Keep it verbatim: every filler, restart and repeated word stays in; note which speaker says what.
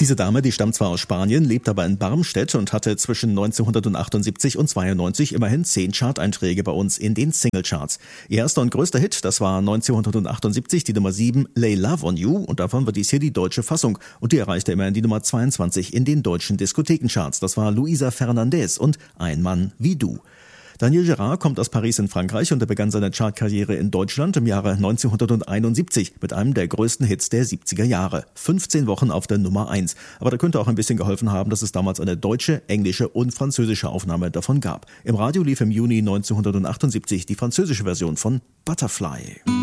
Speaker 1: Diese Dame, die stammt zwar aus Spanien, lebt aber in Barmstedt und hatte zwischen neunzehnhundertachtundsiebzig und zweiundneunzig immerhin zehn Charteinträge bei uns in den Singlecharts. Ihr erster und größter Hit, das war neunzehnhundertachtundsiebzig die Nummer sieben, Lay Love on You, und davon war dies hier die deutsche Fassung und die erreichte immerhin die Nummer zweiundzwanzig in den deutschen Diskothekencharts. Das war Luisa Fernandez und Ein Mann wie du. Daniel Gérard kommt aus Paris in Frankreich und er begann seine Chartkarriere in Deutschland im Jahre neunzehnhunderteinundsiebzig mit einem der größten Hits der siebziger Jahre. fünfzehn Wochen auf der Nummer eins. Aber da könnte auch ein bisschen geholfen haben, dass es damals eine deutsche, englische und französische Aufnahme davon gab. Im Radio lief im Juni neunzehnhundertachtundsiebzig die französische Version von Butterfly.